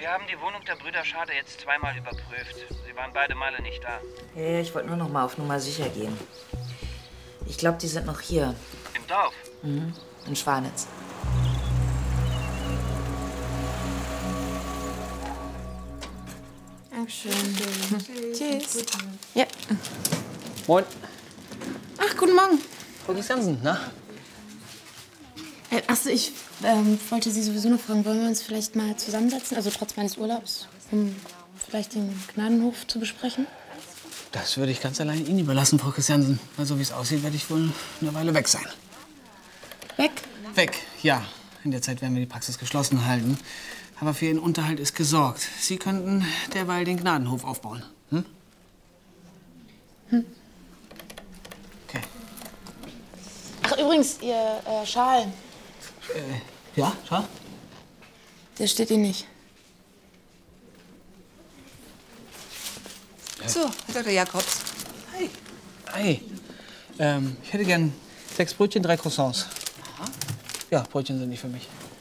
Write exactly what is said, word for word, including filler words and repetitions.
Wir haben die Wohnung der Brüder Schade jetzt zweimal überprüft. Sie waren beide Male nicht da. Ja, ich wollte nur noch mal auf Nummer sicher gehen. Ich glaube, die sind noch hier. Im Dorf? Mhm. In Schwanitz. Dankeschön. Tschüss. Ja. Moin. Ach, guten Morgen. Frau Christiansen, na? Äh, achso, ich ähm, wollte Sie sowieso noch fragen, wollen wir uns vielleicht mal zusammensetzen, also trotz meines Urlaubs, um vielleicht den Gnadenhof zu besprechen? Das würde ich ganz allein Ihnen überlassen, Frau Christiansen. Also wie es aussieht, werde ich wohl eine Weile weg sein. Weg? Weg, ja. In der Zeit werden wir die Praxis geschlossen halten. Aber für Ihren Unterhalt ist gesorgt. Sie könnten derweil den Gnadenhof aufbauen. Hm? Hm. Okay. Ach, übrigens, Ihr äh, Schal, Äh, ja, schau. der steht Ihnen nicht. So, Herr Doktor Jakobs. Hi. Hi. Ähm, ich hätte gern sechs Brötchen, drei Croissants. Aha. Ja, Brötchen sind nicht für mich.